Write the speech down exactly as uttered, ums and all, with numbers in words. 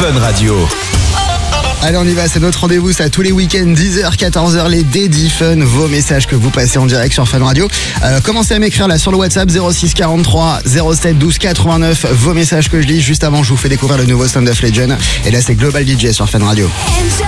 Fun Radio. Allez, on y va, c'est notre rendez-vous, ça tous les week-ends, dix heures, quatorze heures, les Dédi Fun, vos messages que vous passez en direct sur Fun Radio. Euh, commencez à m'écrire là sur le WhatsApp zéro six quarante-trois zéro sept douze quatre-vingt-neuf, vos messages que je lis. Juste avant, je vous fais découvrir le nouveau Sound of Legend. Et là, c'est Global D J sur Fun Radio.